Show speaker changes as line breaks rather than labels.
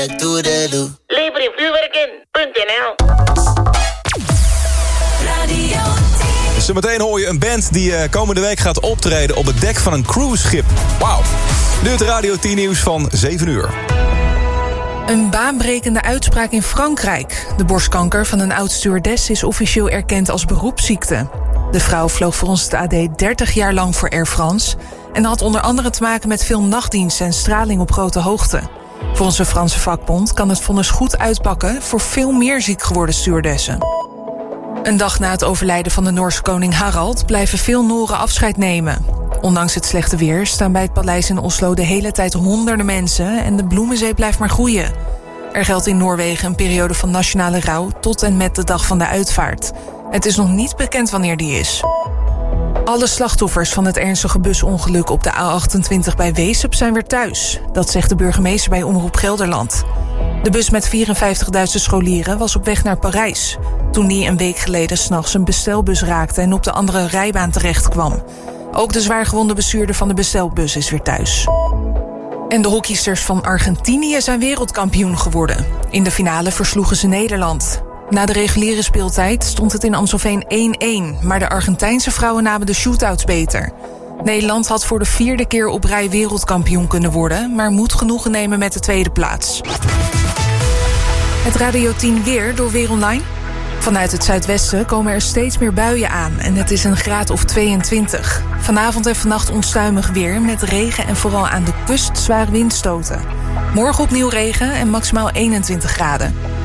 Levervuurwerken.nl.
Zometeen hoor je een band die komende week gaat optreden op het dek van een cruiseschip. Wauw. Nu het Radio 10 nieuws van 7 uur.
Een baanbrekende uitspraak in Frankrijk. De borstkanker van een oud-stewardess is officieel erkend als beroepsziekte. De vrouw vloog volgens het AD 30 jaar lang voor Air France en had onder andere te maken met veel nachtdiensten en straling op grote hoogte. Volgens de Franse vakbond kan het vonnis goed uitpakken voor veel meer ziek geworden stewardessen. Een dag na het overlijden van de Noorse koning Harald blijven veel Noren afscheid nemen. Ondanks het slechte weer staan bij het paleis in Oslo de hele tijd honderden mensen en de bloemenzee blijft maar groeien. Er geldt in Noorwegen een periode van nationale rouw tot en met de dag van de uitvaart. Het is nog niet bekend wanneer die is. Alle slachtoffers van het ernstige busongeluk op de A28 bij Weesp zijn weer thuis. Dat zegt de burgemeester bij Omroep Gelderland. De bus met 54 Duitse scholieren was op weg naar Parijs, toen die een week geleden 's nachts een bestelbus raakte en op de andere rijbaan terecht kwam. Ook de zwaargewonde bestuurder van de bestelbus is weer thuis. En de hockeysters van Argentinië zijn wereldkampioen geworden. In de finale versloegen ze Nederland. Na de reguliere speeltijd stond het in Amstelveen 1-1... maar de Argentijnse vrouwen namen de shootouts beter. Nederland had voor de 4e keer op rij wereldkampioen kunnen worden, maar moet genoegen nemen met de tweede plaats. Het Radio 10 weer door Weer Online. Vanuit het zuidwesten komen er steeds meer buien aan en het is een graad of 22. Vanavond en vannacht onstuimig weer met regen en vooral aan de kust zware windstoten. Morgen opnieuw regen en maximaal 21 graden.